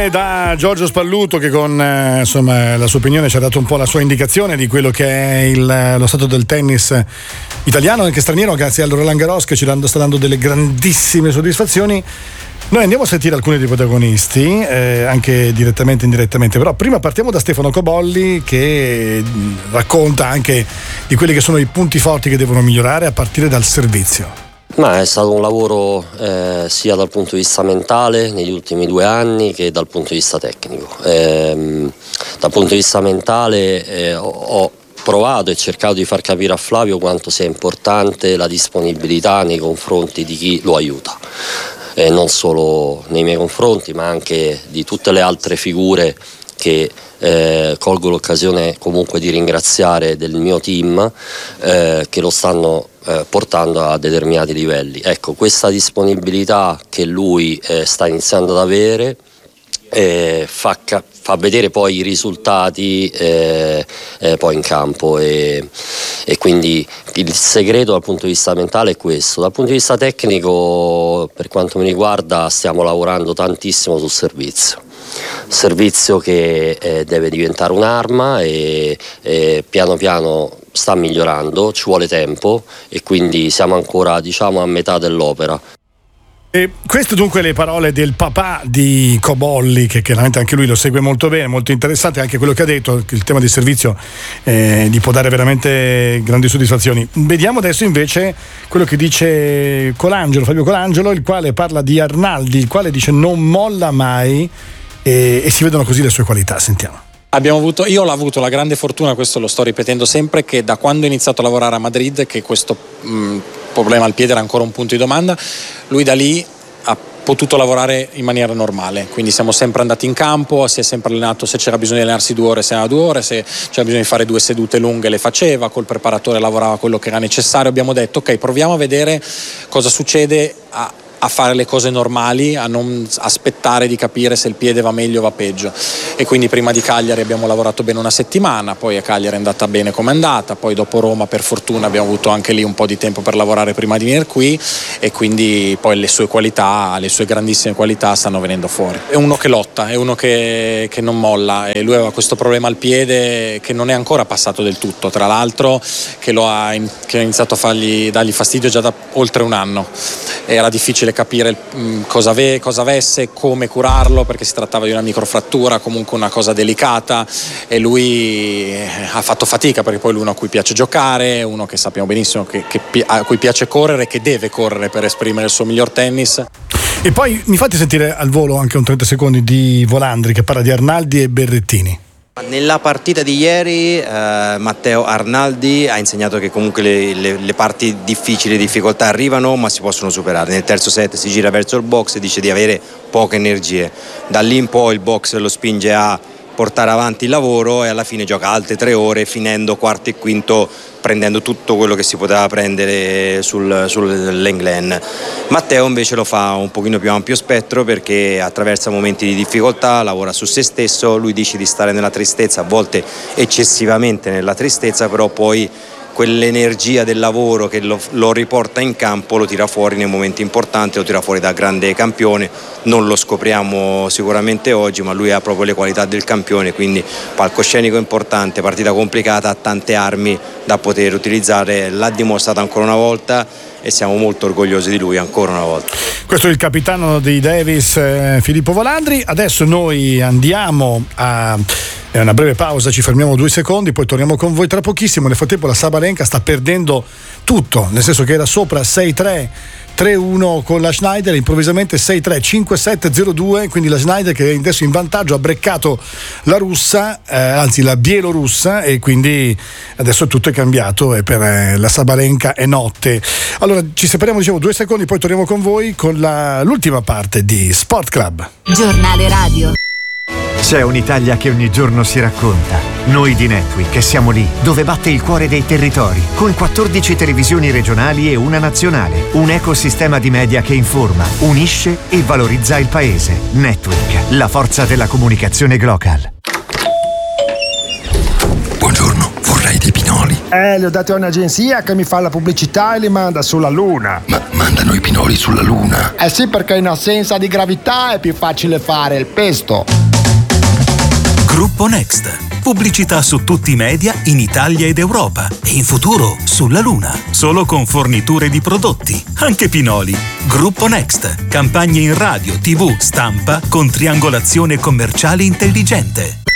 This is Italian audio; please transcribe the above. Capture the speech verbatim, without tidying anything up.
Bene, da Giorgio Spalluto che con eh, insomma la sua opinione ci ha dato un po' la sua indicazione di quello che è il, lo stato del tennis italiano e anche straniero, grazie al Roland Garros che ci dando, sta dando delle grandissime soddisfazioni. Noi andiamo a sentire alcuni dei protagonisti, eh, anche direttamente e indirettamente, però prima partiamo da Stefano Cobolli che racconta anche di quelli che sono i punti forti che devono migliorare a partire dal servizio. Ma è stato un lavoro eh, sia dal punto di vista mentale negli ultimi due anni che dal punto di vista tecnico. Ehm, dal punto di vista mentale eh, ho, ho provato e cercato di far capire a Flavio quanto sia importante la disponibilità nei confronti di chi lo aiuta. Eh, non solo nei miei confronti ma anche di tutte le altre figure che eh, colgo l'occasione comunque di ringraziare del mio team eh, che lo stanno eh, portando a determinati livelli. Ecco, questa disponibilità che lui eh, sta iniziando ad avere eh, fa, ca- fa vedere poi i risultati eh, eh, poi in campo e, e quindi il segreto dal punto di vista mentale è questo. Dal punto di vista tecnico, per quanto mi riguarda, stiamo lavorando tantissimo sul servizio servizio che eh, deve diventare un'arma e, e piano piano sta migliorando, ci vuole tempo e quindi siamo ancora, diciamo, a metà dell'opera. E queste dunque le parole del papà di Cobolli, che chiaramente anche lui lo segue molto bene, molto interessante anche quello che ha detto, il tema del servizio eh, gli può dare veramente grandi soddisfazioni. Vediamo adesso invece quello che dice Colangelo, Fabio Colangelo, il quale parla di Arnaldi, il quale dice non molla mai e, e si vedono così le sue qualità. Sentiamo. Abbiamo avuto, io ho avuto la grande fortuna, questo lo sto ripetendo sempre, che da quando ho iniziato a lavorare a Madrid, che questo mh, problema al piede era ancora un punto di domanda, lui da lì ha potuto lavorare in maniera normale, quindi siamo sempre andati in campo, si è sempre allenato, se c'era bisogno di allenarsi due ore, se era due ore, se c'era bisogno di fare due sedute lunghe le faceva, col preparatore lavorava quello che era necessario. Abbiamo detto ok, proviamo a vedere cosa succede a a fare le cose normali, a non aspettare di capire se il piede va meglio o va peggio. E quindi prima di Cagliari abbiamo lavorato bene una settimana, poi a Cagliari è andata bene come è andata, poi dopo Roma per fortuna abbiamo avuto anche lì un po' di tempo per lavorare prima di venire qui e quindi poi le sue qualità, le sue grandissime qualità stanno venendo fuori. È uno che lotta, è uno che, che non molla e lui aveva questo problema al piede che non è ancora passato del tutto, tra l'altro che, lo ha, che ha iniziato a fargli, dargli fastidio già da oltre un anno. Era difficile capire cosa, ave, cosa avesse, come curarlo, perché si trattava di una microfrattura, comunque una cosa delicata, e lui ha fatto fatica perché poi lui è uno a cui piace giocare, uno che sappiamo benissimo che, che, a cui piace correre, che deve correre per esprimere il suo miglior tennis. E poi mi fate sentire al volo anche un trenta secondi di Volandri che parla di Arnaldi e Berrettini. Nella partita di ieri eh, Matteo Arnaldi ha insegnato che comunque le, le, le parti difficili, le difficoltà arrivano ma si possono superare. Nel terzo set si gira verso il box e dice di avere poche energie, da lì in poi il box lo spinge a portare avanti il lavoro e alla fine gioca altre tre ore finendo quarto e quinto prendendo tutto quello che si poteva prendere sul, sul Lenglen. Matteo invece lo fa un pochino più ampio spettro perché attraversa momenti di difficoltà, lavora su se stesso, lui dice di stare nella tristezza, a volte eccessivamente nella tristezza, però poi quell'energia del lavoro che lo, lo riporta in campo lo tira fuori nei momenti importanti, lo tira fuori da grande campione. Non lo scopriamo sicuramente oggi, ma lui ha proprio le qualità del campione, quindi palcoscenico importante, partita complicata, ha tante armi da poter utilizzare, l'ha dimostrato ancora una volta e siamo molto orgogliosi di lui ancora una volta. Questo è il capitano dei Davis, eh, Filippo Volandri. Adesso noi andiamo a È una breve pausa, ci fermiamo due secondi, poi torniamo con voi tra pochissimo. Nel frattempo la Sabalenka sta perdendo tutto, nel senso che era sopra sei tre tre uno con la Schneider, improvvisamente sei tre cinque sette zero due, quindi la Schneider che adesso in vantaggio ha breccato la russa, eh, anzi la bielorussa, e quindi adesso tutto è cambiato e per eh, la Sabalenka è notte. Allora ci separiamo, dicevo, due secondi, poi torniamo con voi con la, l'ultima parte di Sport Club. Giornale radio. C'è un'Italia che ogni giorno si racconta. Noi di Netweek siamo lì, dove batte il cuore dei territori, con quattordici televisioni regionali e una nazionale. Un ecosistema di media che informa, unisce e valorizza il paese. Netweek, la forza della comunicazione global. Buongiorno, vorrei dei pinoli. Eh, li ho dati a un'agenzia che mi fa la pubblicità e li manda sulla Luna. Ma mandano i pinoli sulla Luna? Eh sì, perché in assenza di gravità è più facile fare il pesto. Gruppo Next. Pubblicità su tutti i media in Italia ed Europa e in futuro sulla Luna. Solo con forniture di prodotti, anche pinoli. Gruppo Next. Campagne in radio, tivù, stampa con triangolazione commerciale intelligente.